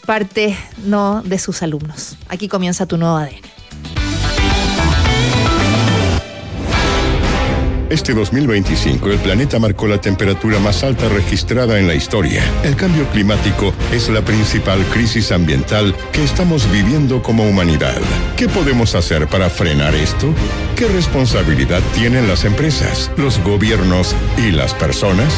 parte, ¿no?, de sus alumnos. Aquí comienza tu nuevo ADN. Este 2025 el planeta marcó la temperatura más alta registrada en la historia. El cambio climático es la principal crisis ambiental que estamos viviendo como humanidad. ¿Qué podemos hacer para frenar esto? ¿Qué responsabilidad tienen las empresas, los gobiernos y las personas?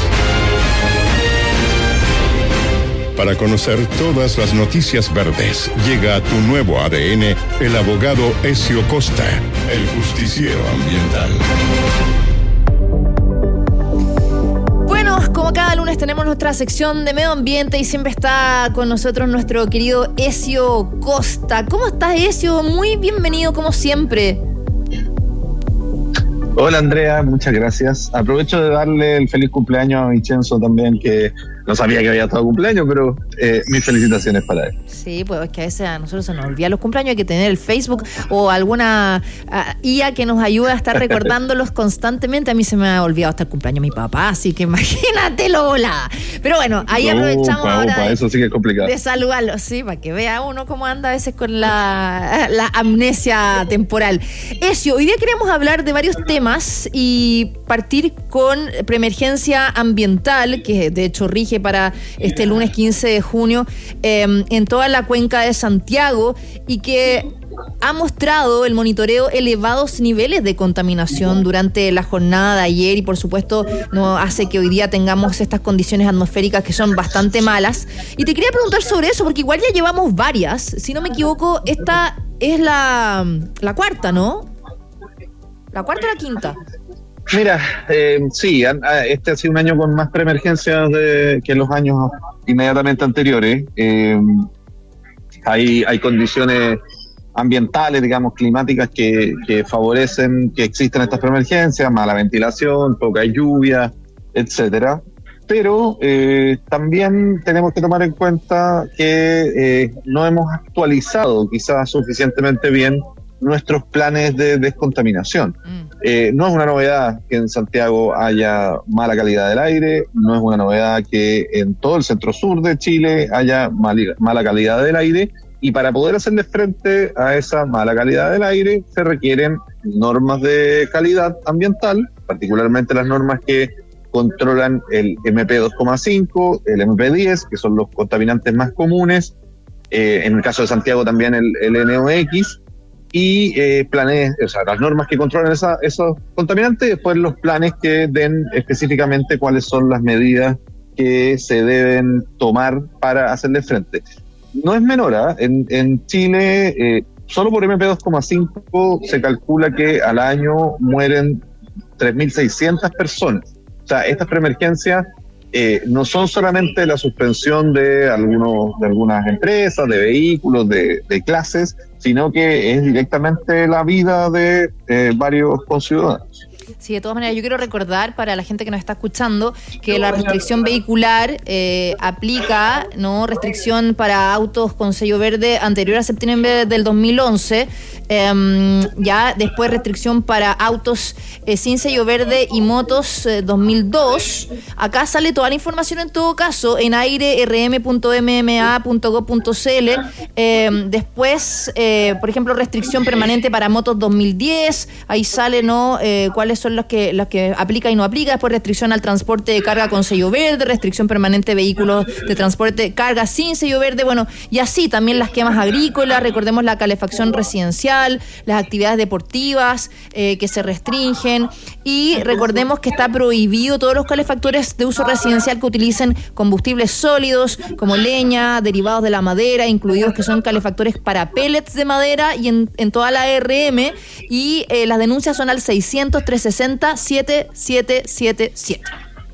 Para conocer todas las noticias verdes, llega a tu nuevo ADN el abogado Ezio Costa, el justiciero ambiental. Como cada lunes tenemos nuestra sección de medio ambiente y siempre está con nosotros nuestro querido Ezio Costa. ¿Cómo estás, Ezio? Muy bienvenido como siempre. Hola, Andrea, muchas gracias. Aprovecho de darle el feliz cumpleaños a Vincenzo también, que no sabía que había estado cumpleaños, pero mis felicitaciones para él. Sí, pues es que a veces a nosotros se nos olvida los cumpleaños, hay que tener el Facebook o alguna IA que nos ayude a estar recordándolos constantemente. A mí se me ha olvidado hasta el cumpleaños de mi papá, así que imagínatelo, hola. Pero bueno, ahí aprovechamos ahora eso sí que es complicado. De saludarlo, sí, para que vea uno cómo anda a veces con la amnesia temporal. Ezio, hoy día queremos hablar de varios temas y partir con preemergencia ambiental, que de hecho rige para este lunes 15 de junio en toda la cuenca de Santiago y que ha mostrado el monitoreo elevados niveles de contaminación durante la jornada de ayer y por supuesto no hace que hoy día tengamos estas condiciones atmosféricas que son bastante malas. Y te quería preguntar sobre eso porque igual ya llevamos varias, si no me equivoco, esta es la cuarta, ¿no? ¿La cuarta o la quinta? Mira, sí, este ha sido un año con más preemergencias que los años inmediatamente anteriores. Hay condiciones ambientales, digamos, climáticas que favorecen que existan estas preemergencias, mala ventilación, poca lluvia, etcétera. Pero también tenemos que tomar en cuenta que no hemos actualizado quizás suficientemente bien nuestros planes de descontaminación. No es una novedad que en Santiago haya mala calidad del aire, no es una novedad que en todo el centro sur de Chile haya mala calidad del aire, y para poder hacerle frente a esa mala calidad del aire se requieren normas de calidad ambiental, particularmente las normas que controlan el MP2,5, el MP10, que son los contaminantes más comunes, en el caso de Santiago también el NOx, y planes, o sea, las normas que controlan esos contaminantes, y después los planes que den específicamente cuáles son las medidas que se deben tomar para hacerle frente. No es menor, en Chile, solo por MP2,5 se calcula que al año mueren 3.600 personas. O sea, estas preemergencias no son solamente la suspensión de algunas empresas, de vehículos, de clases, sino que es directamente la vida de varios conciudadanos. Sí, de todas maneras, yo quiero recordar para la gente que nos está escuchando que la restricción vehicular aplica, ¿no?, restricción para autos con sello verde anterior a septiembre del 2011, ya después restricción para autos sin sello verde y motos 2002. Acá sale toda la información en todo caso en aire.rm.mma.gov.cl. Después, por ejemplo, restricción permanente para motos 2010, ahí sale, ¿no?, cuáles son las que aplica y no aplica. Después restricción al transporte de carga con sello verde, restricción permanente de vehículos de transporte de carga sin sello verde, bueno, y así también las quemas agrícolas, recordemos la calefacción residencial, las actividades deportivas que se restringen, y recordemos que está prohibido todos los calefactores de uso residencial que utilicen combustibles sólidos como leña, derivados de la madera, incluidos que son calefactores para pellets de madera, y en toda la RM, y las denuncias son al 600-360-7777.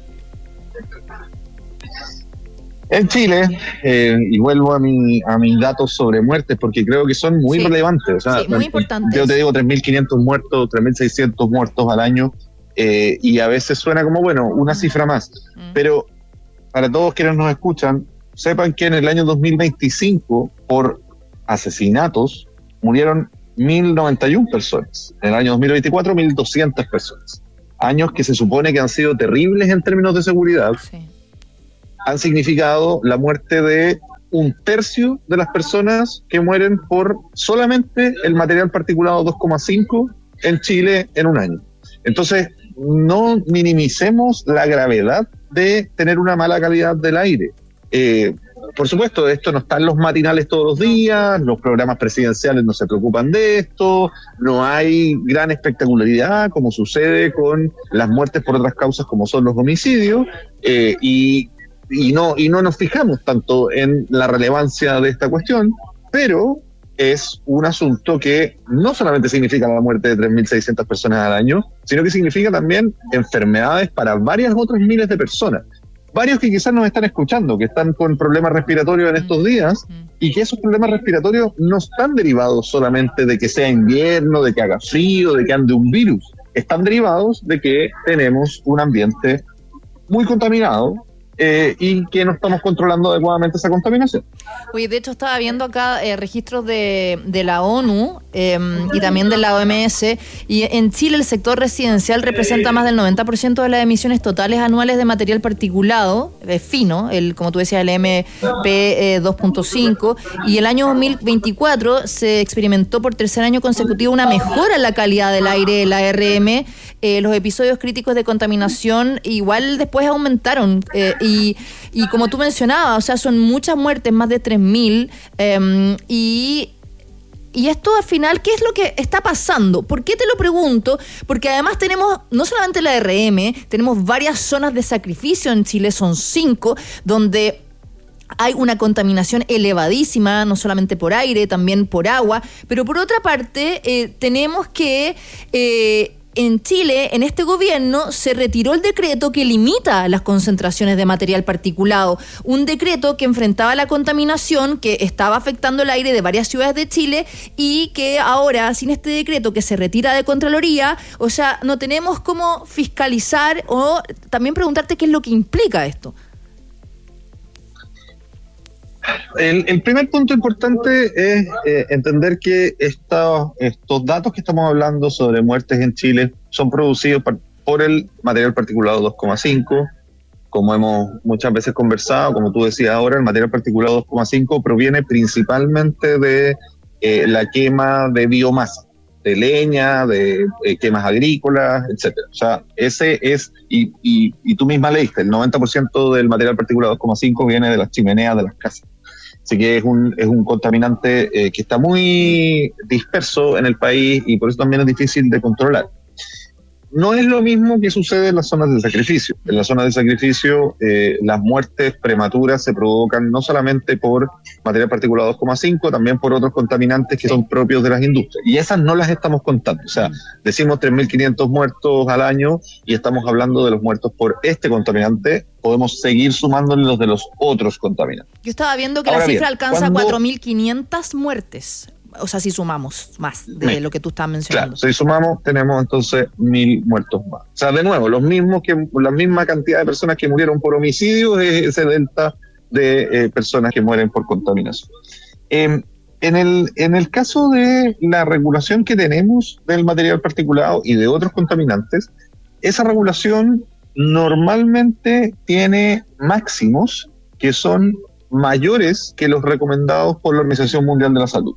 En Chile, y vuelvo a mis datos sobre muertes, porque creo que son muy relevantes. O sea, sí, muy importantes. Yo te digo 3.500 muertos, 3.600 muertos al año, y a veces suena como, bueno, una cifra más. Pero para todos quienes nos escuchan, sepan que en el año 2025, por asesinatos, murieron 1.091 personas. En el año 2024, 1.200 personas. Años que se supone que han sido terribles en términos de seguridad. Sí. Han significado la muerte de 1/3 de las personas que mueren por solamente el material particulado 2,5 en Chile en un año. Entonces, no minimicemos la gravedad de tener una mala calidad del aire. Por supuesto, esto no está en los matinales todos los días, los programas presidenciales no se preocupan de esto, no hay gran espectacularidad como sucede con las muertes por otras causas como son los homicidios, y no nos fijamos tanto en la relevancia de esta cuestión, pero es un asunto que no solamente significa la muerte de 3.600 personas al año, sino que significa también enfermedades para varias otras miles de personas. Varios que quizás nos están escuchando, que están con problemas respiratorios en estos días, y que esos problemas respiratorios no están derivados solamente de que sea invierno, de que haga frío, de que ande un virus. Están derivados de que tenemos un ambiente muy contaminado, y que no estamos controlando adecuadamente esa contaminación. Oye, de hecho estaba viendo acá registros de la ONU y también de la OMS, y en Chile el sector residencial representa más del 90% de las emisiones totales anuales de material particulado fino, como tú decías, el MP2.5, y el año 2024 se experimentó por tercer año consecutivo una mejora en la calidad del aire de la RM. Los episodios críticos de contaminación igual después aumentaron, y como tú mencionabas, o sea, son muchas muertes, más de 3.000, y esto al final, ¿qué es lo que está pasando? ¿Por qué te lo pregunto? Porque además tenemos no solamente la RM, tenemos varias zonas de sacrificio en Chile, son 5, donde hay una contaminación elevadísima, no solamente por aire, también por agua, pero por otra parte tenemos que en Chile, en este gobierno, se retiró el decreto que limita las concentraciones de material particulado. Un decreto que enfrentaba la contaminación, que estaba afectando el aire de varias ciudades de Chile, y que ahora, sin este decreto que se retira de Contraloría, o sea, no tenemos cómo fiscalizar o también preguntarte qué es lo que implica esto. El primer punto importante es entender que estos datos que estamos hablando sobre muertes en Chile son producidos por el material particulado 2,5. Como hemos muchas veces conversado, como tú decías ahora, el material particulado 2,5 proviene principalmente de la quema de biomasa, de leña, de quemas agrícolas, etcétera. O sea, ese es, y tú misma leíste, el 90% del material particulado 2,5 viene de las chimeneas de las casas. Así que es un contaminante que está muy disperso en el país y por eso también es difícil de controlar. No es lo mismo que sucede en las zonas de sacrificio. En las zonas de sacrificio las muertes prematuras se provocan no solamente por material particulado 2,5, también por otros contaminantes que son propios de las industrias. Y esas no las estamos contando. O sea, decimos 3.500 muertos al año y estamos hablando de los muertos por este contaminante. Podemos seguir sumándole los de los otros contaminantes. Yo estaba viendo que ahora la cifra alcanza 4.500 muertes. O sea, si sumamos más de lo que tú estabas mencionando. Claro, si sumamos, tenemos entonces 1.000 muertos más. O sea, de nuevo, la misma cantidad de personas que murieron por homicidio es ese delta de personas que mueren por contaminación. En el caso de la regulación que tenemos del material particulado y de otros contaminantes, esa regulación normalmente tiene máximos que son mayores que los recomendados por la Organización Mundial de la Salud.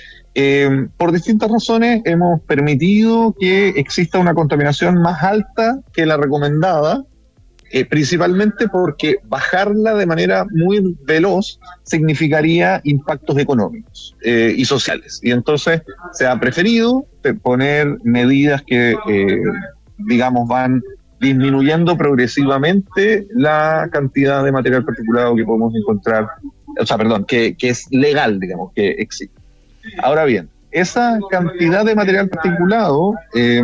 Por distintas razones hemos permitido que exista una contaminación más alta que la recomendada, principalmente porque bajarla de manera muy veloz significaría impactos económicos y sociales. Y entonces se ha preferido poner medidas que, digamos, van disminuyendo progresivamente la cantidad de material particulado que podemos encontrar, que es legal, digamos, que existe. Ahora bien, esa cantidad de material particulado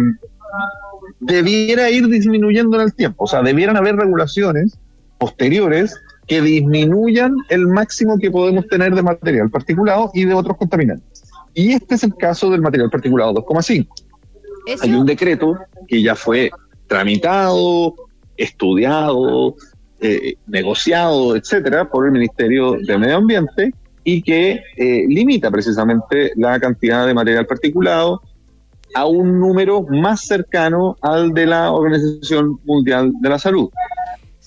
debiera ir disminuyendo en el tiempo, o sea, debieran haber regulaciones posteriores que disminuyan el máximo que podemos tener de material particulado y de otros contaminantes. Y este es el caso del material particulado 2,5. Hay un decreto que ya fue tramitado, estudiado, negociado, etcétera, por el Ministerio de Medio Ambiente y que limita precisamente la cantidad de material particulado a un número más cercano al de la Organización Mundial de la Salud.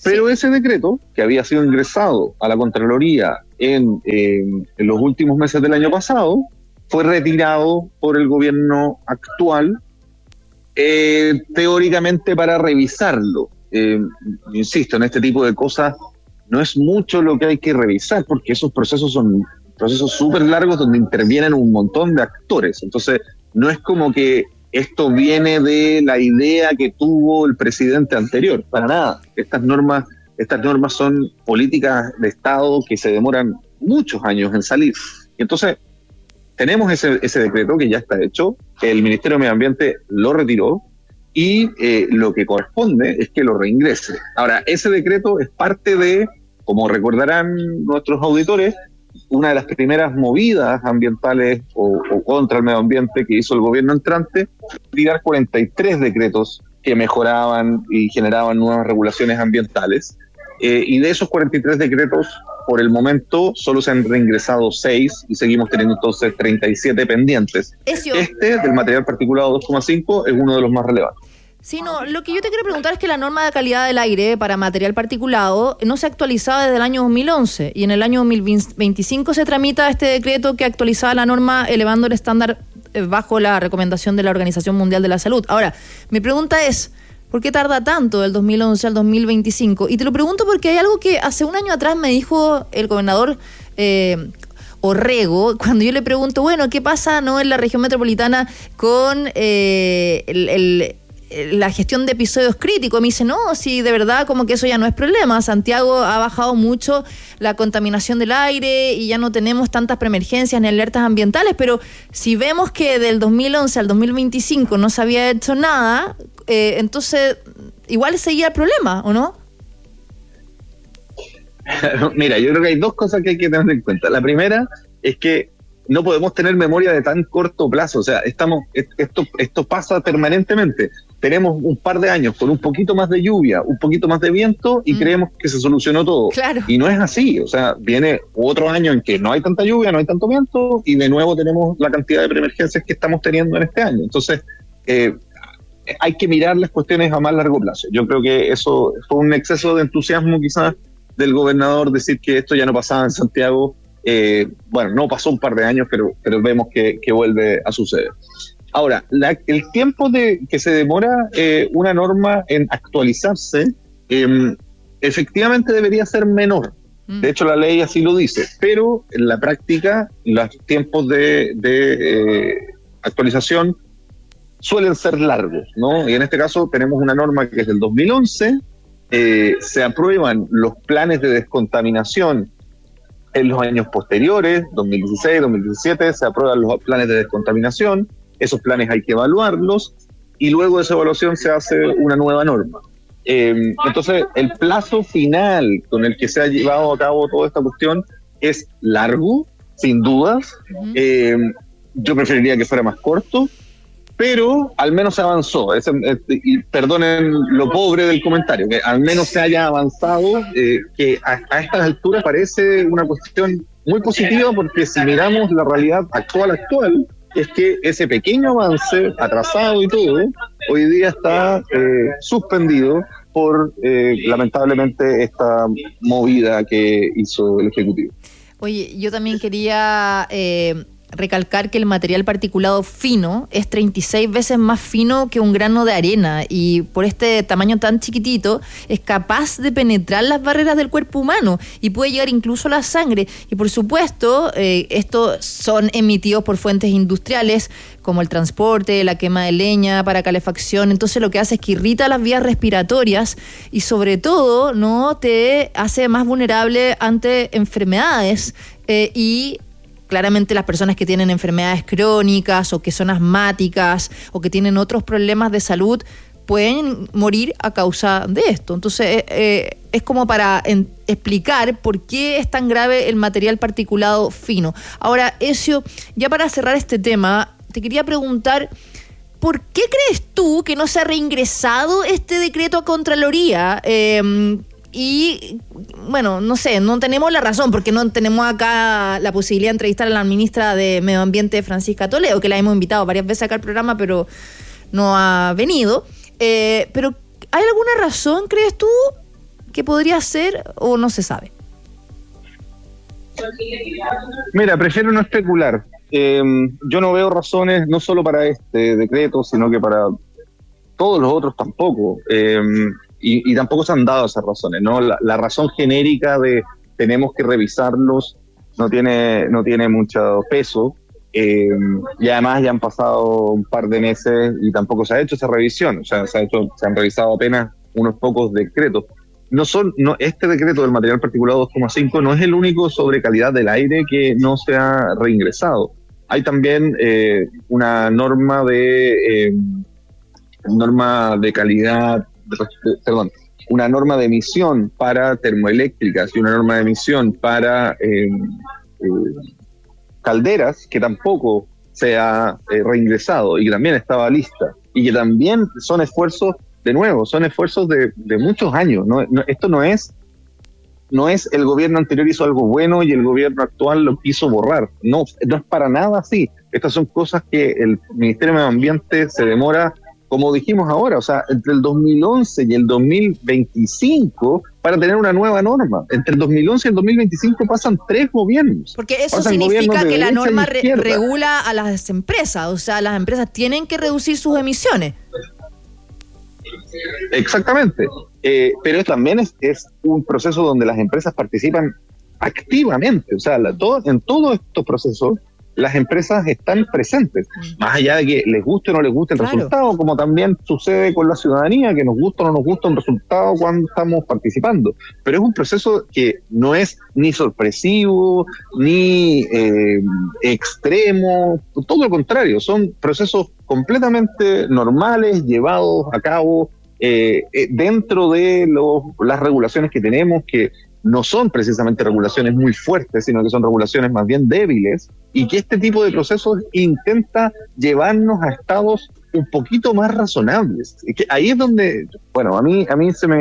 Pero ese decreto, que había sido ingresado a la Contraloría en los últimos meses del año pasado, fue retirado por el gobierno actual, teóricamente para revisarlo. Insisto, en este tipo de cosas no es mucho lo que hay que revisar, porque esos procesos son procesos súper largos donde intervienen un montón de actores. Entonces, no es como que esto viene de la idea que tuvo el presidente anterior, para nada. Estas normas son políticas de Estado que se demoran muchos años en salir. Y entonces, tenemos ese decreto que ya está hecho, el Ministerio de Medio Ambiente lo retiró y lo que corresponde es que lo reingrese. Ahora, ese decreto es parte de, como recordarán nuestros auditores, una de las primeras movidas ambientales o contra el medio ambiente que hizo el gobierno entrante, tirar 43 decretos que mejoraban y generaban nuevas regulaciones ambientales. Y de esos 43 decretos, por el momento, solo se han reingresado 6 y seguimos teniendo entonces 37 pendientes. Del material particulado 2,5, es uno de los más relevantes. Sí, no, lo que yo te quiero preguntar es que la norma de calidad del aire para material particulado no se actualizaba desde el año 2011 y en el año 2025 se tramita este decreto que actualizaba la norma elevando el estándar bajo la recomendación de la Organización Mundial de la Salud. Ahora, mi pregunta es, ¿por qué tarda tanto del 2011 al 2025? Y te lo pregunto porque hay algo que hace un año atrás me dijo el gobernador Orrego, cuando yo le pregunto, bueno, ¿qué pasa en la región metropolitana con la gestión de episodios críticos? Me dice, no, sí, de verdad, como que eso ya no es problema. Santiago ha bajado mucho la contaminación del aire y ya no tenemos tantas preemergencias ni alertas ambientales, pero si vemos que del 2011 al 2025 no se había hecho nada, entonces igual seguía el problema, ¿o no? Mira, yo creo que hay dos cosas que hay que tener en cuenta. La primera es que no podemos tener memoria de tan corto plazo, o sea, esto pasa permanentemente. Tenemos un par de años con un poquito más de lluvia, un poquito más de viento y creemos que se solucionó todo. Claro. Y no es así, o sea, viene otro año en que no hay tanta lluvia, no hay tanto viento y de nuevo tenemos la cantidad de preemergencias que estamos teniendo en este año. Entonces, hay que mirar las cuestiones a más largo plazo. Yo creo que eso fue un exceso de entusiasmo quizás del gobernador decir que esto ya no pasaba en Santiago. Bueno, no pasó un par de años, pero vemos que vuelve a suceder. Ahora, el tiempo que se demora una norma en actualizarse, efectivamente debería ser menor. De hecho, la ley así lo dice, pero en la práctica los tiempos de actualización suelen ser largos, ¿no? Y en este caso tenemos una norma que es del 2011, se aprueban los planes de descontaminación en los años posteriores, 2016, 2017, se aprueban los planes de descontaminación, esos planes hay que evaluarlos y luego de esa evaluación se hace una nueva norma. Entonces, el plazo final con el que se ha llevado a cabo toda esta cuestión es largo, sin dudas. Yo preferiría que fuera más corto, pero al menos se avanzó. Y perdonen lo pobre del comentario, que al menos se haya avanzado, que a estas alturas parece una cuestión muy positiva, porque si miramos la realidad actual, es que ese pequeño avance, atrasado y todo, hoy día está suspendido por, lamentablemente, esta movida que hizo el Ejecutivo. Oye, yo también quería recalcar que el material particulado fino es 36 veces más fino que un grano de arena y por este tamaño tan chiquitito es capaz de penetrar las barreras del cuerpo humano y puede llegar incluso a la sangre. Y por supuesto, estos son emitidos por fuentes industriales como el transporte, la quema de leña para calefacción. Entonces lo que hace es que irrita las vías respiratorias y sobre todo no te hace más vulnerable ante enfermedades y claramente las personas que tienen enfermedades crónicas o que son asmáticas o que tienen otros problemas de salud pueden morir a causa de esto. Entonces es como para explicar por qué es tan grave el material particulado fino. Ahora, Ezio, ya para cerrar este tema, te quería preguntar, ¿por qué crees tú que no se ha reingresado este decreto a Contraloría? Y, bueno, no sé, no tenemos la razón, porque no tenemos acá la posibilidad de entrevistar a la ministra de Medio Ambiente, Francisca Toledo, que la hemos invitado varias veces acá al programa, pero no ha venido. Pero, ¿hay alguna razón, crees tú, ¿Qué podría ser o no se sabe? Mira, prefiero no especular. Yo no veo razones, no solo para este decreto, sino que para todos los otros tampoco. Y tampoco se han dado esas razones, ¿no? La razón genérica de tenemos que revisarlos no tiene mucho peso. Y además ya han pasado un par de meses y tampoco se ha hecho esa revisión. O sea, se han revisado apenas unos pocos decretos. Este decreto del material particulado 2,5 no es el único sobre calidad del aire que no se ha reingresado. Hay también una norma de calidad, una norma de emisión para termoeléctricas y una norma de emisión para calderas que tampoco se ha reingresado y que también estaba lista y que también son esfuerzos de muchos años. Esto no es el gobierno anterior hizo algo bueno y el gobierno actual lo quiso borrar. No es para nada así. Estas son cosas que el Ministerio de Medio Ambiente se demora, como dijimos ahora, o sea, entre el 2011 y el 2025 para tener una nueva norma. Entre el 2011 y el 2025 pasan 3 gobiernos. Porque eso significa que la norma regula a las empresas, o sea, las empresas tienen que reducir sus emisiones. Exactamente, pero también es un proceso donde las empresas participan activamente, o sea, en todos estos procesos las empresas están presentes, más allá de que les guste o no les guste el resultado, como también sucede con la ciudadanía, que nos gusta o no nos gusta un resultado cuando estamos participando, pero es un proceso que no es ni sorpresivo, ni extremo, todo lo contrario, son procesos completamente normales, llevados a cabo dentro de las regulaciones que tenemos, que no son precisamente regulaciones muy fuertes, sino que son regulaciones más bien débiles, y que este tipo de procesos intenta llevarnos a estados un poquito más razonables. Y que ahí es donde, bueno, a mí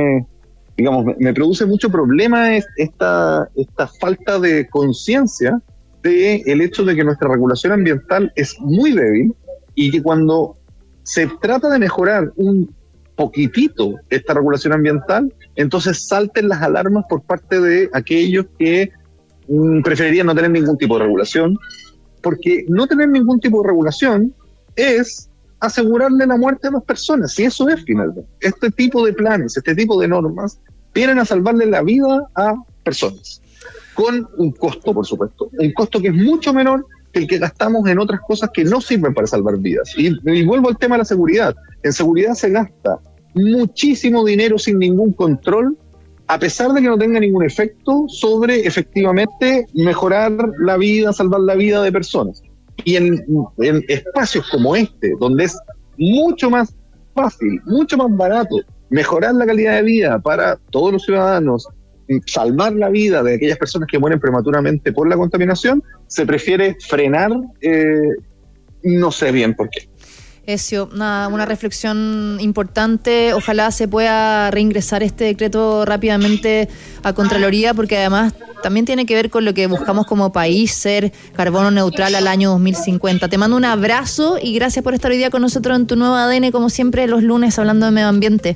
me produce mucho problema esta falta de conciencia del hecho de que nuestra regulación ambiental es muy débil y que cuando se trata de mejorar un poquitito esta regulación ambiental, entonces salten las alarmas por parte de aquellos que preferirían no tener ningún tipo de regulación, porque no tener ningún tipo de regulación es asegurarle la muerte a las personas, y eso es finalmente. Este tipo de planes, este tipo de normas, vienen a salvarle la vida a personas, con un costo, por supuesto, un costo que es mucho menor que el que gastamos en otras cosas que no sirven para salvar vidas. Y vuelvo al tema de la seguridad. En seguridad se gasta muchísimo dinero sin ningún control, a pesar de que no tenga ningún efecto sobre efectivamente mejorar la vida, salvar la vida de personas. Y en espacios como este, donde es mucho más fácil, mucho más barato mejorar la calidad de vida para todos los ciudadanos, salvar la vida de aquellas personas que mueren prematuramente por la contaminación, se prefiere frenar, no sé bien por qué. Ezio, una reflexión importante. Ojalá se pueda reingresar este decreto rápidamente a Contraloría, porque además también tiene que ver con lo que buscamos como país, ser carbono neutral al año 2050. Te mando un abrazo y gracias por estar hoy día con nosotros en Tu Nuevo ADN, como siempre los lunes hablando de medio ambiente.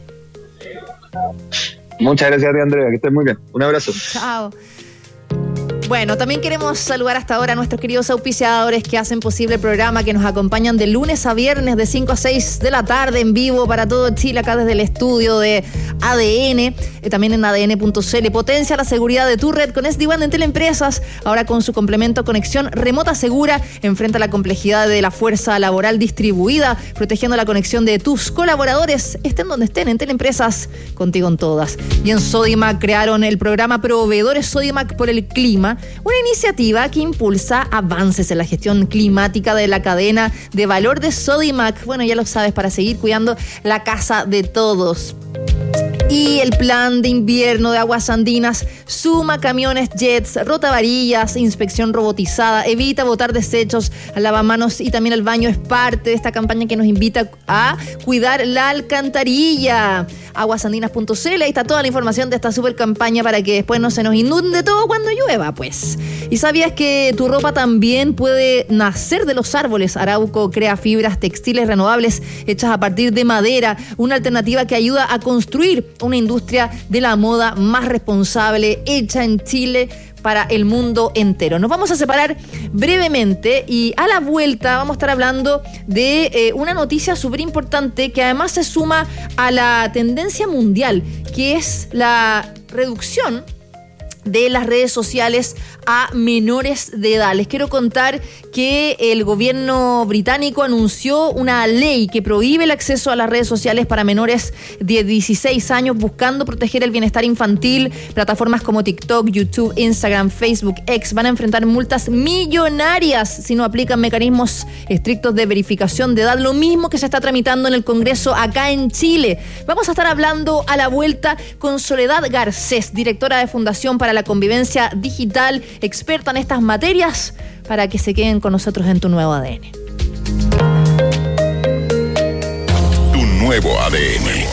Muchas gracias, Andrea, que estés muy bien. Un abrazo. Chao. Bueno, también queremos saludar hasta ahora a nuestros queridos auspiciadores que hacen posible el programa, que nos acompañan de lunes a viernes de 5 a 6 de la tarde en vivo para todo Chile, acá desde el estudio de ADN, también en adn.cl. Potencia la seguridad de tu red con SD-WAN de Teleempresas, ahora con su complemento conexión remota segura. Enfrenta la complejidad de la fuerza laboral distribuida, protegiendo la conexión de tus colaboradores, estén donde estén, en Teleempresas, contigo en todas. Y en Sodimac crearon el programa Proveedores Sodimac por el Clima, una iniciativa que impulsa avances en la gestión climática de la cadena de valor de Sodimac. Bueno, ya lo sabes, para seguir cuidando la casa de todos. Y el plan de invierno de Aguas Andinas suma camiones jets, rotavarillas, inspección robotizada, evita botar desechos al lavamanos y también al baño. Es parte de esta campaña que nos invita a cuidar la alcantarilla. aguasandinas.cl. Ahí está toda la información de esta super campaña para que después no se nos inunde todo cuando llueva, pues. ¿Y sabías que tu ropa también puede nacer de los árboles? Arauco crea fibras textiles renovables hechas a partir de madera, una alternativa que ayuda a construir una industria de la moda más responsable, hecha en Chile para el mundo entero. Nos vamos a separar brevemente y a la vuelta vamos a estar hablando de una noticia súper importante que además se suma a la tendencia mundial, que es la reducción de las redes sociales a menores de edad. Les quiero contar que el gobierno británico anunció una ley que prohíbe el acceso a las redes sociales para menores de 16 años, buscando proteger el bienestar infantil. Plataformas como TikTok, YouTube, Instagram, Facebook, X van a enfrentar multas millonarias si no aplican mecanismos estrictos de verificación de edad, lo mismo que se está tramitando en el Congreso acá en Chile. Vamos a estar hablando a la vuelta con Soledad Garcés, directora de Fundación para la Convivencia Digital, experta en estas materias, para que se queden con nosotros en Tu Nuevo ADN. Tu Nuevo ADN.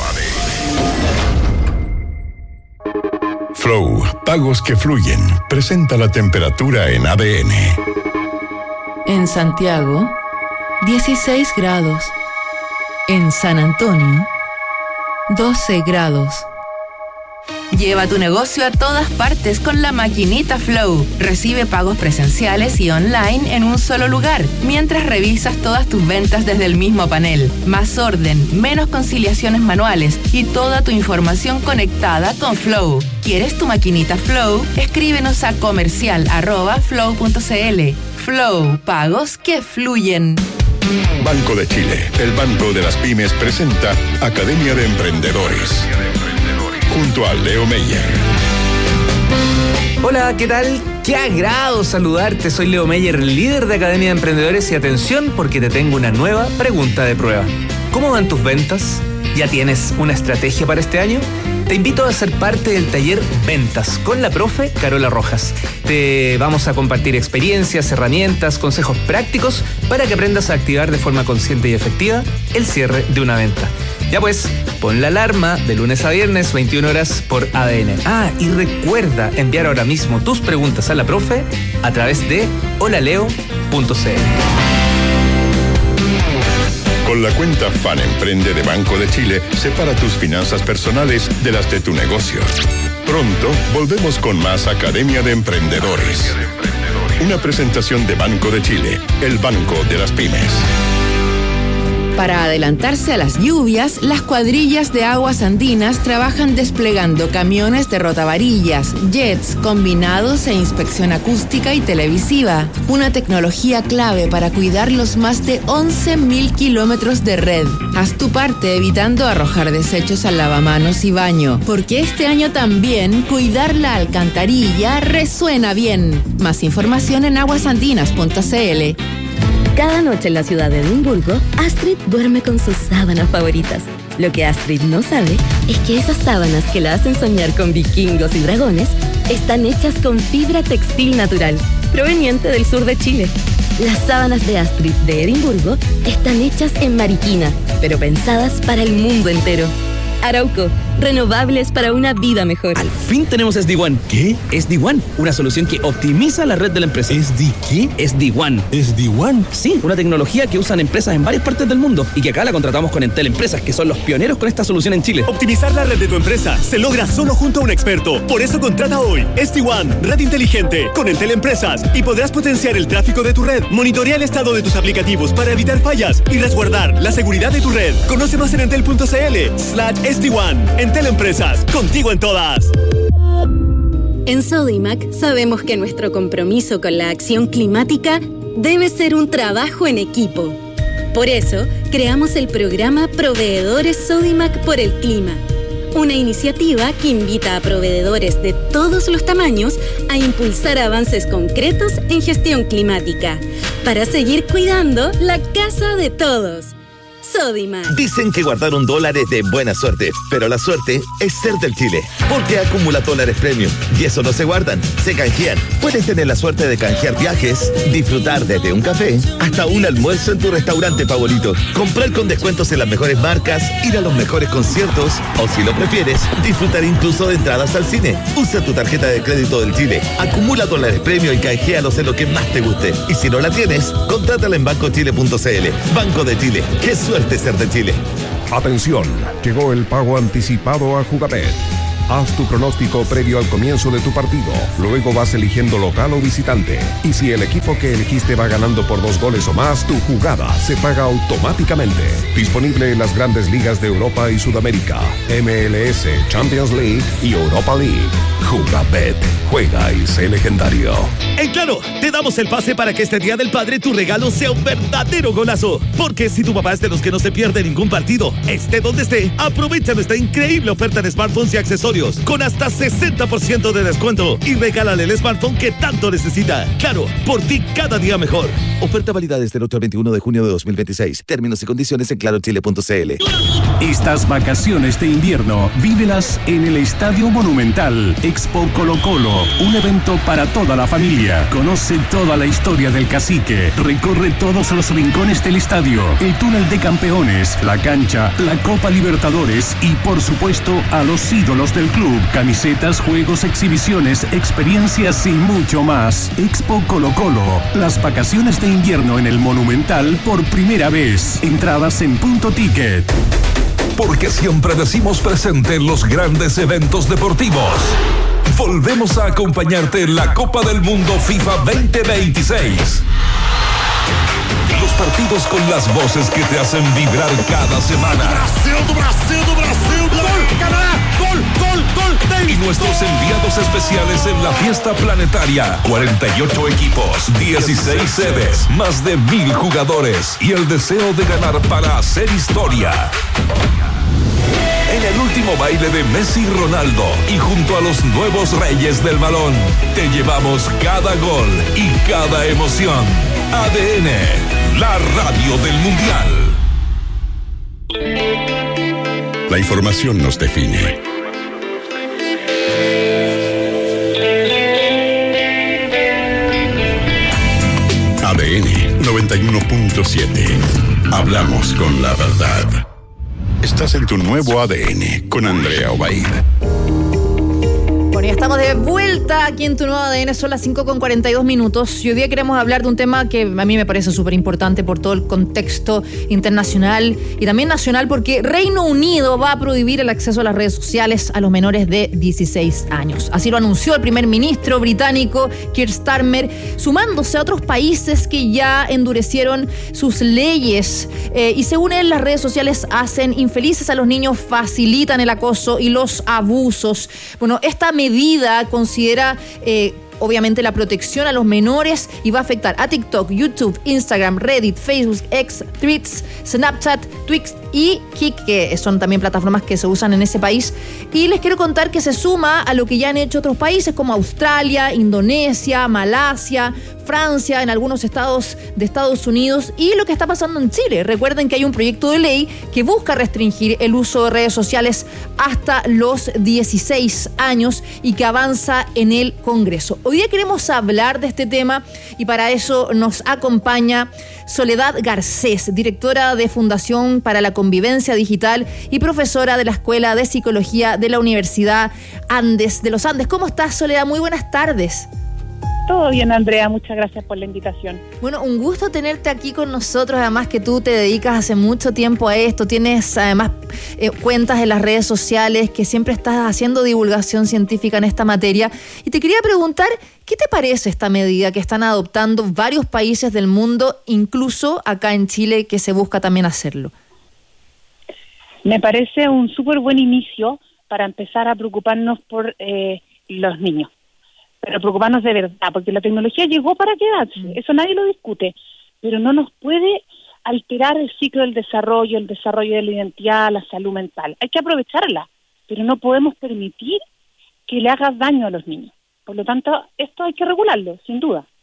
Flow, pagos que fluyen, presenta la temperatura en ADN. En Santiago, 16 grados. En San Antonio, 12 grados. Lleva tu negocio a todas partes con la maquinita Flow. Recibe pagos presenciales y online en un solo lugar, mientras revisas todas tus ventas desde el mismo panel. Más orden, menos conciliaciones manuales y toda tu información conectada con Flow. ¿Quieres tu maquinita Flow? Escríbenos a comercial@flow.cl. Flow, pagos que fluyen. Banco de Chile, el banco de las pymes, presenta Academia de Emprendedores. Junto a Leo Meyer. Hola, ¿qué tal? ¡Qué agrado saludarte! Soy Leo Meyer, líder de Academia de Emprendedores, y atención porque te tengo una nueva pregunta de prueba. ¿Cómo van tus ventas? ¿Ya tienes una estrategia para este año? Te invito a ser parte del taller Ventas con la profe Carola Rojas. Te vamos a compartir experiencias, herramientas, consejos prácticos para que aprendas a activar de forma consciente y efectiva el cierre de una venta. Ya pues, pon la alarma de lunes a viernes, 21 horas por ADN. Y recuerda enviar ahora mismo tus preguntas a la profe a través de holaleo.cl. Con la cuenta Fan Emprende de Banco de Chile, separa tus finanzas personales de las de tu negocio. Pronto volvemos con más Academia de Emprendedores. Una presentación de Banco de Chile, el banco de las pymes. Para adelantarse a las lluvias, las cuadrillas de Aguas Andinas trabajan desplegando camiones de rotavarillas, jets, combinados e inspección acústica y televisiva. Una tecnología clave para cuidar los más de 11.000 kilómetros de red. Haz tu parte evitando arrojar desechos al lavamanos y baño, porque este año también cuidar la alcantarilla resuena bien. Más información en aguasandinas.cl. Cada noche en la ciudad de Edimburgo, Astrid duerme con sus sábanas favoritas. Lo que Astrid no sabe es que esas sábanas que la hacen soñar con vikingos y dragones están hechas con fibra textil natural, proveniente del sur de Chile. Las sábanas de Astrid de Edimburgo están hechas en Mariquina, pero pensadas para el mundo entero. Arauco, renovables para una vida mejor. Al fin tenemos SD-WAN. ¿Qué? SD-WAN, una solución que optimiza la red de la empresa. ¿Qué? SD-WAN. ¿SD-WAN? Sí, una tecnología que usan empresas en varias partes del mundo y que acá la contratamos con Entel Empresas, que son los pioneros con esta solución en Chile. Optimizar la red de tu empresa se logra solo junto a un experto. Por eso contrata hoy SD-WAN, red inteligente, con Entel Empresas, y podrás potenciar el tráfico de tu red, monitorear el estado de tus aplicativos para evitar fallas y resguardar la seguridad de tu red. Conoce más en entel.cl/SD-WAN. Entel Empresas, contigo en todas. En Sodimac sabemos que nuestro compromiso con la acción climática debe ser un trabajo en equipo. Por eso, creamos el programa Proveedores Sodimac por el Clima, una iniciativa que invita a proveedores de todos los tamaños a impulsar avances concretos en gestión climática, para seguir cuidando la casa de todos. Sodimac. Dicen que guardar $1 es de buena suerte, pero la suerte es ser del Chile, porque acumula dólares premium y eso no se guardan, se canjean. Puedes tener la suerte de canjear viajes, disfrutar desde un café hasta un almuerzo en tu restaurante favorito, comprar con descuentos en las mejores marcas, ir a los mejores conciertos o, si lo prefieres, disfrutar incluso de entradas al cine. Usa tu tarjeta de crédito del Chile, acumula dólares premium y canjealos en lo que más te guste. Y si no la tienes, contrátala en bancochile.cl. Banco de Chile. ¡Qué suerte ser de Chile! Atención, llegó el pago anticipado a Jugabet. Haz tu pronóstico previo al comienzo de tu partido. Luego vas eligiendo local o visitante. Y si el equipo que elegiste va ganando por 2 goles o más, tu jugada se paga automáticamente. Disponible en las grandes ligas de Europa y Sudamérica, MLS, Champions League y Europa League. Jugabet. Juega y sé legendario. En Claro, te damos el pase para que este Día del Padre tu regalo sea un verdadero golazo. Porque si tu papá es de los que no se pierde ningún partido, esté donde esté, aprovecha nuestra increíble oferta de smartphones y accesorios con hasta 60% de descuento y regálale el smartphone que tanto necesita. Claro, por ti cada día mejor. Oferta válida desde el 8 al 21 de junio de 2026. Términos y condiciones en clarochile.cl. Estas vacaciones de invierno, vívelas en el Estadio Monumental Expo Colo-Colo, un evento para toda la familia. Conoce toda la historia del Cacique, recorre todos los rincones del estadio, el túnel de campeones, la cancha, la Copa Libertadores y por supuesto a los ídolos del club, camisetas, juegos, exhibiciones, experiencias y mucho más. Expo Colo-Colo, las vacaciones de invierno en el Monumental por primera vez. Entradas en Punto Ticket. Porque siempre decimos presente en los grandes eventos deportivos. Volvemos a acompañarte en la Copa del Mundo FIFA 2026. Los partidos con las voces que te hacen vibrar cada semana. Brasil, gol, Canadá, gol. Y nuestros enviados especiales en la fiesta planetaria. 48 equipos, 16 sedes, más de 1,000 jugadores y el deseo de ganar para hacer historia. En el último baile de Messi y Ronaldo y junto a los nuevos reyes del balón, te llevamos cada gol y cada emoción. ADN, la radio del Mundial. La información nos define. ADN 91.7. Hablamos con la verdad. Estás en tu nuevo ADN con Andrea Obaid. Bueno, ya estamos de vuelta aquí en tu nuevo ADN, son las 5:42. Y hoy día queremos hablar de un tema que a mí me parece súper importante por todo el contexto internacional y también nacional, porque Reino Unido va a prohibir el acceso a las redes sociales a los menores de 16 años. Así lo anunció el primer ministro británico Keir Starmer, sumándose a otros países que ya endurecieron sus leyes. Y según él, las redes sociales hacen infelices a los niños, facilitan el acoso y los abusos. Bueno, esta medida considera obviamente la protección a los menores y va a afectar a TikTok, YouTube, Instagram, Reddit, Facebook, X, Threads, Snapchat, Twitch y Kik, que son también plataformas que se usan en ese país. Y les quiero contar que se suma a lo que ya han hecho otros países como Australia, Indonesia, Malasia, Francia, en algunos estados de Estados Unidos y lo que está pasando en Chile. Recuerden que hay un proyecto de ley que busca restringir el uso de redes sociales hasta los 16 años y que avanza en el Congreso. Hoy día queremos hablar de este tema y para eso nos acompaña Soledad Garcés, directora de Fundación para la Convivencia Digital y profesora de la Escuela de Psicología de la Universidad de los Andes. ¿Cómo estás, Soledad? Muy buenas tardes. Todo bien, Andrea, muchas gracias por la invitación. Bueno, un gusto tenerte aquí con nosotros, además que tú te dedicas hace mucho tiempo a esto, tienes además cuentas en las redes sociales, que siempre estás haciendo divulgación científica en esta materia. Y te quería preguntar, ¿qué te parece esta medida que están adoptando varios países del mundo, incluso acá en Chile, que se busca también hacerlo? Me parece un súper buen inicio para empezar a preocuparnos por los niños. Pero preocuparnos de verdad, porque la tecnología llegó para quedarse, eso nadie lo discute, pero no nos puede alterar el ciclo del desarrollo, el desarrollo de la identidad, la salud mental. Hay que aprovecharla, pero no podemos permitir que le haga daño a los niños. Por lo tanto, esto hay que regularlo, sin duda.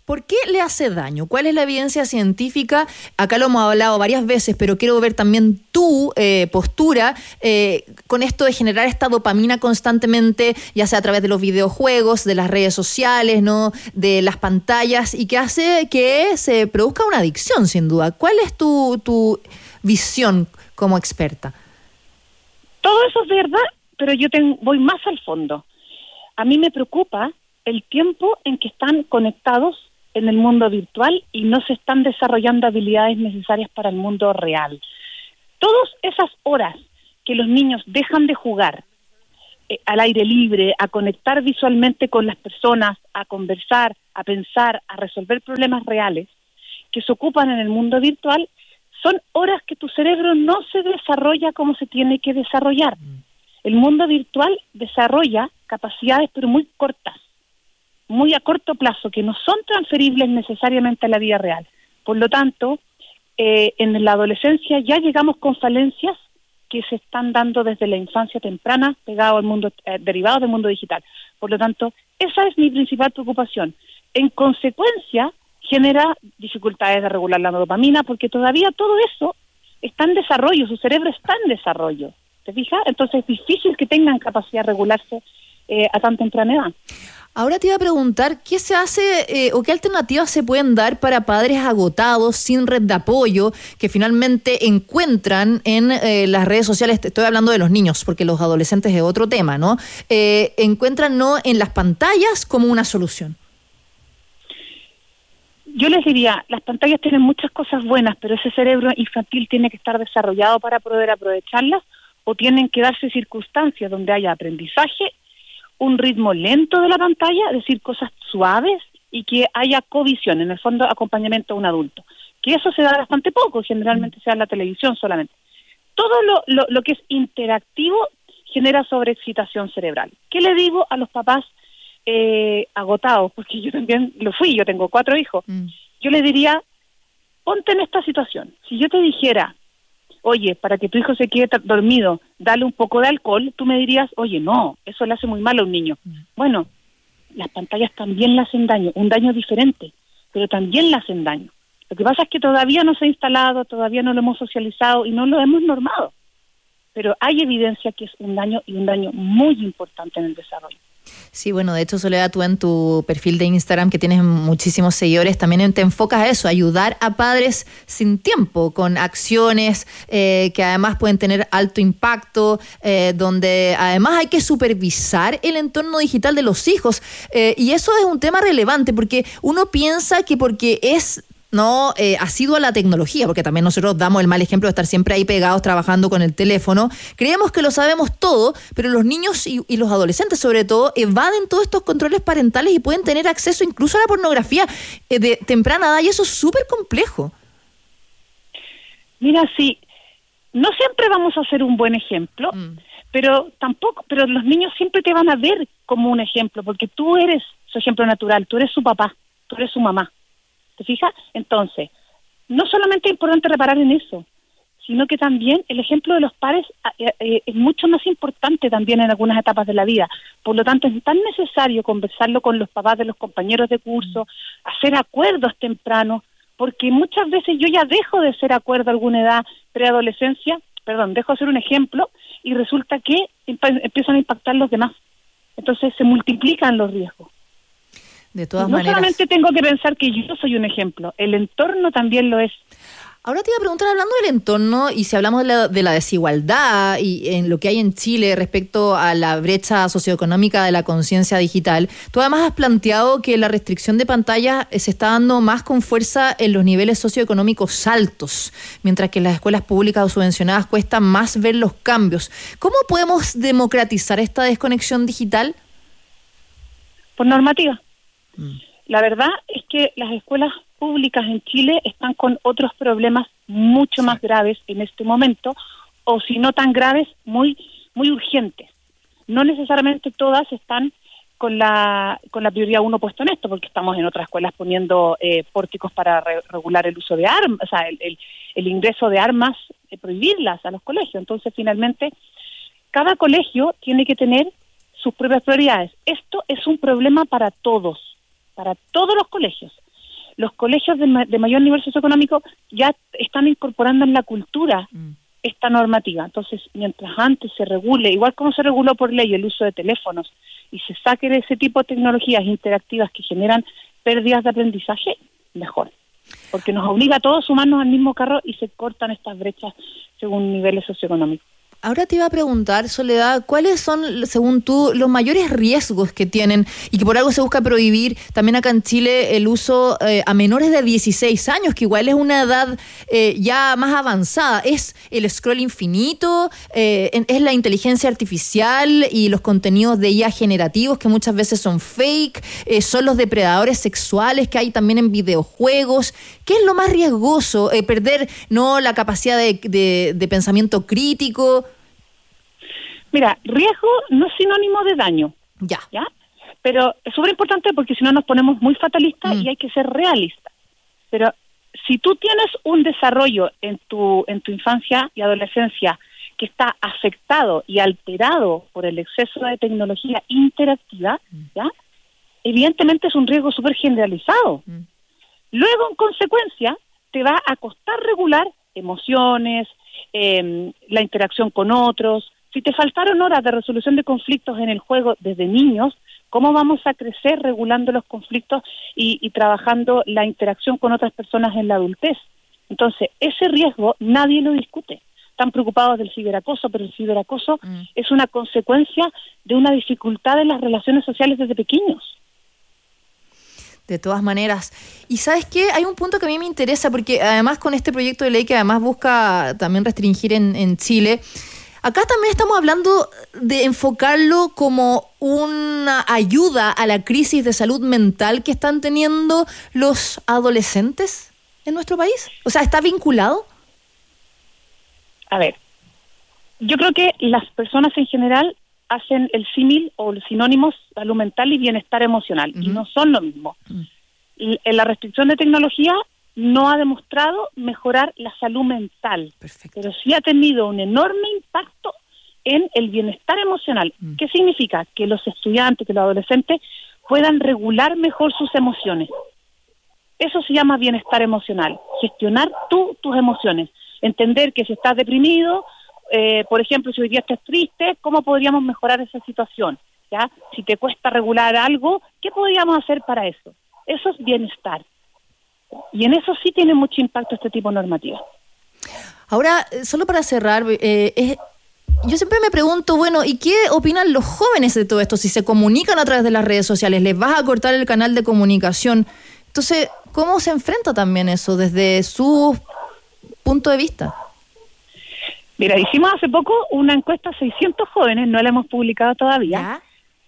¿Por qué le hace daño? ¿Cuál es la evidencia científica? Acá lo hemos hablado varias veces, pero quiero ver también tu postura con esto de generar esta dopamina constantemente, ya sea a través de los videojuegos, de las redes sociales, ¿no? De las pantallas, y que hace que se produzca una adicción, sin duda. ¿Cuál es tu visión como experta? Todo eso es verdad, pero yo voy más al fondo. A mí me preocupa el tiempo en que están conectados en el mundo virtual y no se están desarrollando habilidades necesarias para el mundo real. Todas esas horas que los niños dejan de jugar al aire libre, a conectar visualmente con las personas, a conversar, a pensar, a resolver problemas reales, que se ocupan en el mundo virtual, son horas que tu cerebro no se desarrolla como se tiene que desarrollar. El mundo virtual desarrolla capacidades pero muy cortas, muy a corto plazo, que no son transferibles necesariamente a la vida real. Por lo tanto, en la adolescencia ya llegamos con falencias que se están dando desde la infancia temprana, pegado al mundo, derivados del mundo digital. Por lo tanto, esa es mi principal preocupación. En consecuencia, genera dificultades de regular la dopamina, porque todavía todo eso está en desarrollo, su cerebro está en desarrollo. ¿Te fijas? Entonces es difícil que tengan capacidad de regularse a tan temprana edad. Ahora te iba a preguntar, ¿qué se hace o qué alternativas se pueden dar para padres agotados, sin red de apoyo, que finalmente encuentran en las redes sociales? Estoy hablando de los niños, porque los adolescentes es otro tema, ¿no? Encuentran no en las pantallas como una solución. Yo les diría, las pantallas tienen muchas cosas buenas, pero ese cerebro infantil tiene que estar desarrollado para poder aprovecharlas, o tienen que darse circunstancias donde haya aprendizaje, un ritmo lento de la pantalla, decir cosas suaves y que haya covisión, en el fondo acompañamiento a un adulto. Que eso se da bastante poco, generalmente se da en la televisión solamente. Todo lo que es interactivo genera sobreexcitación cerebral. ¿Qué le digo a los papás agotados? Porque yo también lo fui, yo tengo 4 hijos. Yo les diría, ponte en esta situación. Si yo te dijera, oye, para que tu hijo se quede dormido, dale un poco de alcohol, tú me dirías, oye, no, eso le hace muy mal a un niño. Bueno, las pantallas también le hacen daño, un daño diferente, pero también le hacen daño. Lo que pasa es que todavía no se ha instalado, todavía no lo hemos socializado y no lo hemos normado. Pero hay evidencia que es un daño, y un daño muy importante en el desarrollo. Sí, bueno, de hecho, Soledad, tú en tu perfil de Instagram, que tienes muchísimos seguidores, también te enfocas a eso, ayudar a padres sin tiempo, con acciones que además pueden tener alto impacto, donde además hay que supervisar el entorno digital de los hijos. Y eso es un tema relevante, porque uno piensa que porque es asiduo a la tecnología, porque también nosotros damos el mal ejemplo de estar siempre ahí pegados trabajando con el teléfono, creemos que lo sabemos todo, pero los niños y los adolescentes sobre todo evaden todos estos controles parentales y pueden tener acceso incluso a la pornografía de temprana edad, y eso es súper complejo. Mira, sí, no siempre vamos a ser un buen ejemplo, pero los niños siempre te van a ver como un ejemplo, porque tú eres su ejemplo natural, tú eres su papá, tú eres su mamá. ¿Te fijas? Entonces, no solamente es importante reparar en eso, sino que también el ejemplo de los padres es mucho más importante también en algunas etapas de la vida. Por lo tanto, es tan necesario conversarlo con los papás de los compañeros de curso, hacer acuerdos tempranos, porque muchas veces yo ya dejo de hacer acuerdo a alguna edad, preadolescencia, dejo de ser un ejemplo, y resulta que empiezan a impactar los demás. Entonces se multiplican los riesgos. De todas maneras. No solamente tengo que pensar que yo soy un ejemplo, el entorno también lo es. Ahora te iba a preguntar, hablando del entorno, y si hablamos de la desigualdad y en lo que hay en Chile respecto a la brecha socioeconómica de la conciencia digital, tú además has planteado que la restricción de pantallas se está dando más con fuerza en los niveles socioeconómicos altos, mientras que en las escuelas públicas o subvencionadas cuesta más ver los cambios. ¿Cómo podemos democratizar esta desconexión digital? Por normativa. La verdad es que las escuelas públicas en Chile están con otros problemas mucho más graves en este momento, o si no tan graves, muy muy urgentes. No necesariamente todas están con la prioridad 1 puesto en esto, porque estamos en otras escuelas poniendo pórticos para regular el uso de armas, o sea, el ingreso de armas, prohibirlas a los colegios. Entonces, finalmente, cada colegio tiene que tener sus propias prioridades. Esto es un problema para todos los colegios. los colegios de mayor nivel socioeconómico ya están incorporando en la cultura esta normativa. Entonces, mientras antes se regule, igual como se reguló por ley el uso de teléfonos, y se saque de ese tipo de tecnologías interactivas que generan pérdidas de aprendizaje, mejor. Porque nos obliga a todos a sumarnos al mismo carro y se cortan estas brechas según niveles socioeconómicos. Ahora te iba a preguntar, Soledad, ¿cuáles son, según tú, los mayores riesgos que tienen y que por algo se busca prohibir también acá en Chile el uso a menores de 16 años, que igual es una edad ya más avanzada? ¿Es el scroll infinito? ¿Es la inteligencia artificial y los contenidos de IA generativos que muchas veces son fake? ¿Son los depredadores sexuales que hay también en videojuegos? ¿Qué es lo más riesgoso? ¿Perder la capacidad de pensamiento crítico? Mira, riesgo no es sinónimo de daño. ¿Ya? Pero es súper importante porque si no nos ponemos muy fatalistas y hay que ser realistas. Pero si tú tienes un desarrollo en tu infancia y adolescencia que está afectado y alterado por el exceso de tecnología interactiva, ¿ya? Evidentemente es un riesgo súper generalizado. Luego, en consecuencia, te va a costar regular emociones, la interacción con otros. Si te faltaron horas de resolución de conflictos en el juego desde niños, ¿cómo vamos a crecer regulando los conflictos y trabajando la interacción con otras personas en la adultez? Entonces, ese riesgo nadie lo discute. Están preocupados del ciberacoso, pero el ciberacoso es una consecuencia de una dificultad en las relaciones sociales desde pequeños. De todas maneras. Y ¿sabes qué? Hay un punto que a mí me interesa, porque además con este proyecto de ley que además busca también restringir en Chile, acá también estamos hablando de enfocarlo como una ayuda a la crisis de salud mental que están teniendo los adolescentes en nuestro país. O sea, ¿está vinculado? A ver, yo creo que las personas en general hacen el símil o los sinónimos salud mental y bienestar emocional, y no son lo mismo. La restricción de tecnología no ha demostrado mejorar la salud mental, pero sí ha tenido un enorme impacto en el bienestar emocional. ¿Qué significa? Que los estudiantes, que los adolescentes puedan regular mejor sus emociones. Eso se llama bienestar emocional, gestionar tus emociones, entender que si estás deprimido, por ejemplo, si hoy día estás triste, ¿cómo podríamos mejorar esa situación? ¿Ya? Si te cuesta regular algo, ¿qué podríamos hacer para eso? Eso es bienestar. Y en eso sí tiene mucho impacto este tipo de normativa. Ahora, solo para cerrar, yo siempre me pregunto, bueno, ¿y qué opinan los jóvenes de todo esto? Si se comunican a través de las redes sociales, ¿les vas a cortar el canal de comunicación? Entonces, ¿cómo se enfrenta también eso desde su punto de vista? Mira, hicimos hace poco una encuesta a 600 jóvenes, no la hemos publicado todavía.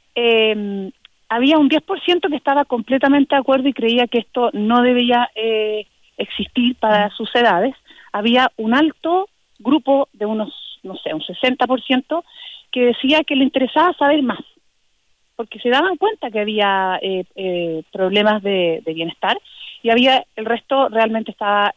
Había un 10% que estaba completamente de acuerdo y creía que esto no debía existir para sus edades. Había un alto grupo de unos, un 60% que decía que le interesaba saber más, porque se daban cuenta que había problemas de bienestar, y el resto realmente estaba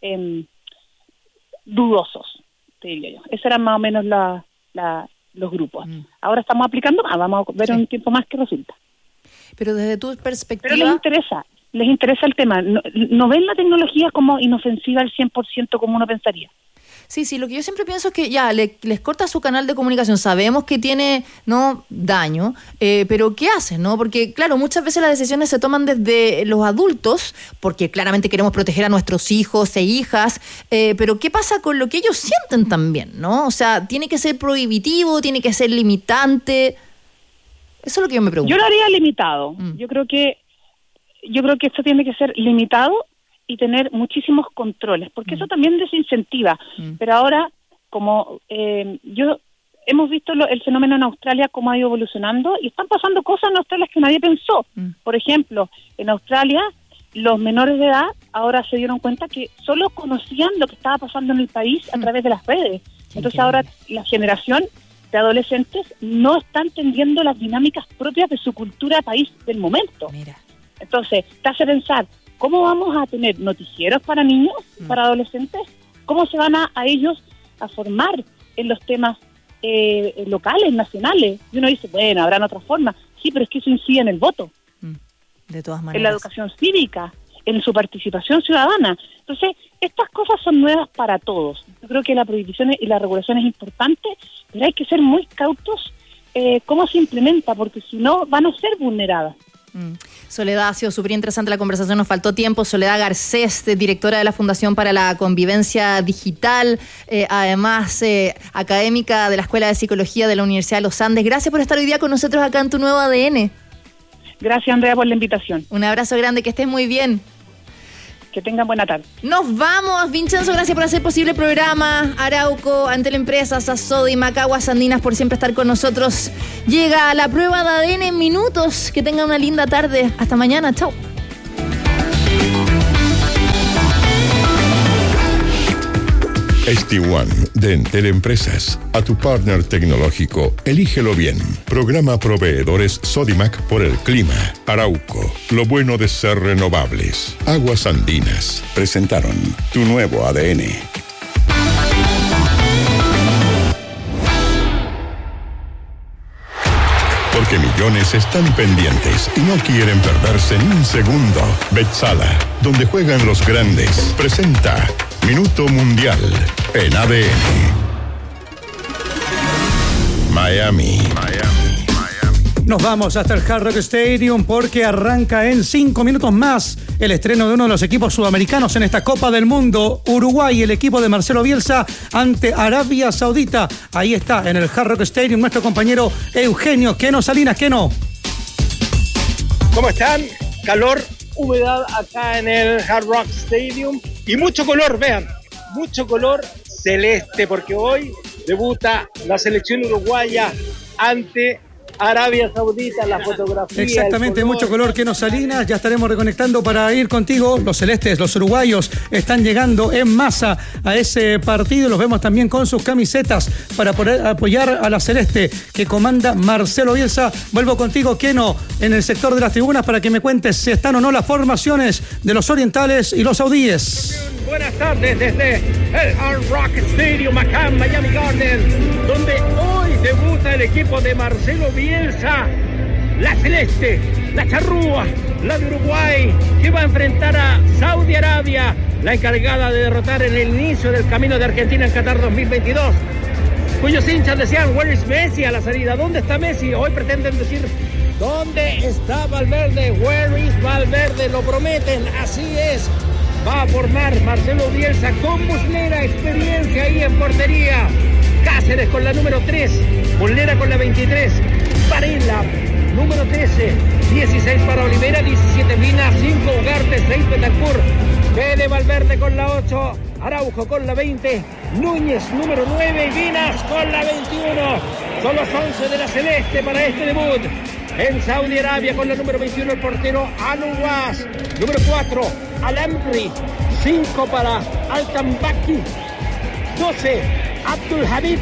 dudosos, te diría yo. Esos eran más o menos los grupos. Ahora estamos aplicando más, vamos a ver un tiempo más qué resulta. Pero desde tu perspectiva... Pero les interesa el tema. No ven la tecnología como inofensiva al 100% como uno pensaría. Sí, lo que yo siempre pienso es que ya les corta su canal de comunicación. Sabemos que tiene daño, pero ¿qué hacen? Porque claro, muchas veces las decisiones se toman desde los adultos, porque claramente queremos proteger a nuestros hijos e hijas, pero ¿qué pasa con lo que ellos sienten también? ¿No? O sea, ¿tiene que ser prohibitivo? ¿Tiene que ser limitante? Eso es lo que yo me pregunto. Yo lo haría limitado. Yo creo que esto tiene que ser limitado y tener muchísimos controles, porque eso también desincentiva. Pero ahora, como hemos visto el fenómeno en Australia, cómo ha ido evolucionando, y están pasando cosas en Australia que nadie pensó. Por ejemplo, en Australia, los menores de edad ahora se dieron cuenta que solo conocían lo que estaba pasando en el país a través de las redes. Entonces ahora la generación de adolescentes no está entendiendo las dinámicas propias de su cultura país del momento. Entonces, te hace pensar, ¿cómo vamos a tener noticieros para niños, para adolescentes? ¿Cómo se van a ellos a formar en los temas locales, nacionales? Y uno dice, bueno, habrán otras formas. Sí, pero es que eso incide en el voto. De todas maneras. En la educación cívica, en su participación ciudadana. Entonces, estas cosas son nuevas para todos. Yo creo que la prohibición y la regulación es importante, pero hay que ser muy cautos cómo se implementa, porque si no van a ser vulneradas. Soledad, ha sido súper interesante la conversación, nos faltó tiempo. Soledad Garcés, directora de la Fundación para la Convivencia Digital, además académica de la Escuela de Psicología de la Universidad de los Andes. Gracias por estar hoy día con nosotros acá en Tu Nuevo ADN. Gracias, Andrea, por la invitación. Un abrazo grande, que estés muy bien. Que tengan buena tarde. Nos vamos, Vincenzo, gracias por hacer posible el programa. Arauco, Antel Empresas, Sodimac, Aguas Andinas, por siempre estar con nosotros. Llega la prueba de ADN en minutos. Que tengan una linda tarde. Hasta mañana, chao. ST1 de Entel Empresas. A tu partner tecnológico, elígelo bien. Programa proveedores Sodimac por el clima. Arauco, lo bueno de ser renovables. Aguas Andinas presentaron Tu Nuevo ADN. Porque millones están pendientes y no quieren perderse ni un segundo. Betzala, donde juegan los grandes, presenta Minuto Mundial en ADN. Miami. Nos vamos hasta el Hard Rock Stadium porque arranca en 5 minutos más el estreno de uno de los equipos sudamericanos en esta Copa del Mundo. Uruguay, el equipo de Marcelo Bielsa ante Arabia Saudita. Ahí está, en el Hard Rock Stadium, nuestro compañero Eugenio Queno Salinas. Queno. ¿Cómo están? Calor, humedad acá en el Hard Rock Stadium y mucho color, vean, mucho color celeste, porque hoy debuta la selección uruguaya ante Arabia Saudita, la fotografía. Exactamente, mucho color, Queno Salinas. Ya estaremos reconectando para ir contigo. Los celestes, los uruguayos, están llegando en masa a ese partido. Los vemos también con sus camisetas para poder apoyar a la celeste que comanda Marcelo Bielsa. Vuelvo contigo, Queno, en el sector de las tribunas para que me cuentes si están o no las formaciones de los orientales y los saudíes. Buenas tardes desde el Hard Rock Stadium acá en Miami Garden, donde hoy debuta el equipo de Marcelo Bielsa, la celeste, la charrúa, la de Uruguay, que va a enfrentar a Saudi Arabia, la encargada de derrotar en el inicio del camino de Argentina en Qatar 2022, cuyos hinchas decían, where is Messi a la salida, ¿dónde está Messi? Hoy pretenden decir, ¿dónde está Valverde? Where is Valverde? Lo prometen, así es. Va a formar Marcelo Bielsa con Muslera, experiencia ahí en portería. Cáceres con la número 3, Muslera con la 23, Varela, número 13, 16 para Olivera, 17 Vina, 5 Ugarte, 6 Betancourt, Fede Valverde con la 8, Araujo con la 20, Núñez número 9 y Vinas con la 21. Son los 11 de la celeste para este debut. En Saudi Arabia con la número 21 el portero Anuwas, número 4 Al-Amri, 5 para Al-Tambaki, 12 Abdul Hamid,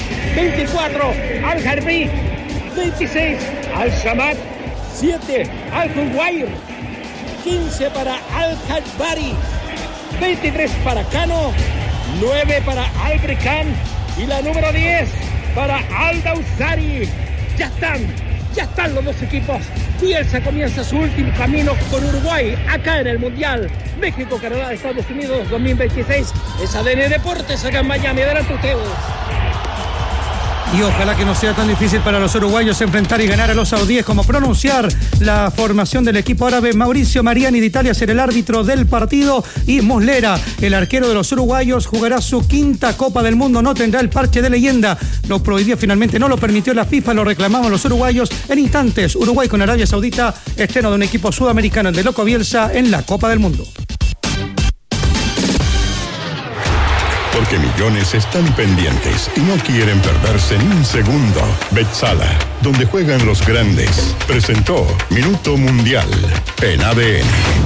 24 Al-Harbi, 26 Al-Shamat, 7 Al-Huwair, 15 para Al-Kadbari, 23 para Cano, 9 para Al-Brikan y la número 10 para Al-Dawsari. Ya están los dos equipos. Bielsa comienza su último camino con Uruguay acá en el Mundial México, Canadá, Estados Unidos 2026. Es ADN Deportes acá en Miami. Adelante ustedes. Y ojalá que no sea tan difícil para los uruguayos enfrentar y ganar a los saudíes como pronunciar la formación del equipo árabe. Mauricio Mariani de Italia será el árbitro del partido y Muslera, el arquero de los uruguayos, jugará su 5ª Copa del Mundo. No tendrá el parche de leyenda. Lo prohibió finalmente, no lo permitió la FIFA, lo reclamaban los uruguayos. En instantes, Uruguay con Arabia Saudita, estreno de un equipo sudamericano de Loco Bielsa en la Copa del Mundo. Porque millones están pendientes y no quieren perderse ni un segundo. Betzala, donde juegan los grandes, presentó Minuto Mundial en ADN.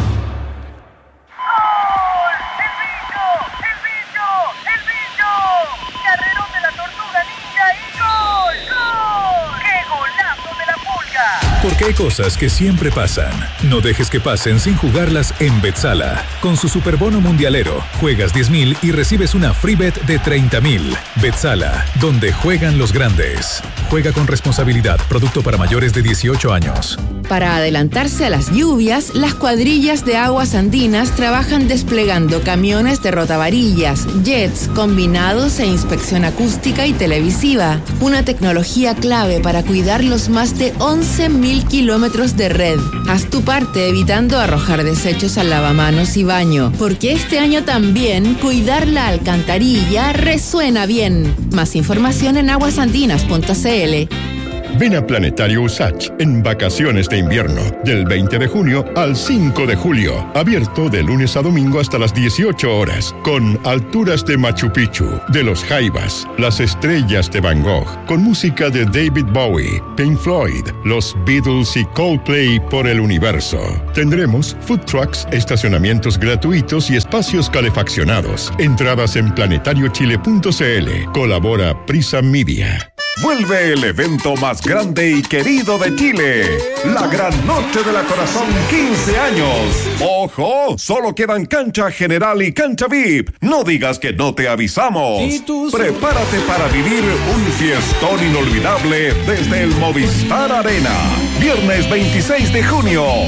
Porque hay cosas que siempre pasan. No dejes que pasen sin jugarlas en Betzala. Con su superbono mundialero, juegas 10,000 y recibes una free bet de 30,000. Betzala, donde juegan los grandes. Juega con responsabilidad. Producto para mayores de 18 años. Para adelantarse a las lluvias, las cuadrillas de aguas andinas trabajan desplegando camiones de rotavarillas, jets, combinados e inspección acústica y televisiva. Una tecnología clave para cuidar los más de 11.000 kilómetros de red. Haz tu parte evitando arrojar desechos al lavamanos y baño, porque este año también cuidar la alcantarilla resuena bien. Más información en aguasandinas.cl. Ven a Planetario Usach en vacaciones de invierno, del 20 de junio al 5 de julio. Abierto de lunes a domingo hasta las 18 horas, con alturas de Machu Picchu, de los Jaivas, las estrellas de Van Gogh, con música de David Bowie, Pink Floyd, los Beatles y Coldplay por el universo. Tendremos food trucks, estacionamientos gratuitos y espacios calefaccionados. Entradas en planetariochile.cl. Colabora Prisa Media. Vuelve el evento más grande y querido de Chile, la Gran Noche de la Corazón 15 años. ¡Ojo! Solo quedan cancha general y cancha VIP. No digas que no te avisamos. Prepárate para vivir un fiestón inolvidable desde el Movistar Arena. Viernes 26 de junio.